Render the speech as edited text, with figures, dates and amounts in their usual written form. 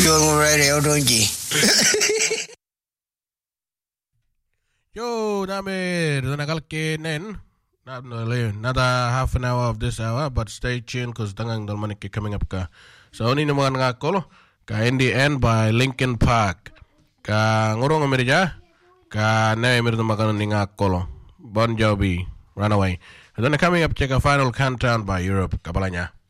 Pure radio don't you? Yo, Namir, Nagalkinen. Another half an hour of this hour, but stay tuned because Tangang Dalmaniki coming up ka. So, ni naman nga kolo, ka in the end by Linkin Park. Ka ngurong Amerika, ka na emir naman ni nga kolo. Bon Jovi, Runaway. And then coming up, check a final countdown by Europe. Kabalanya.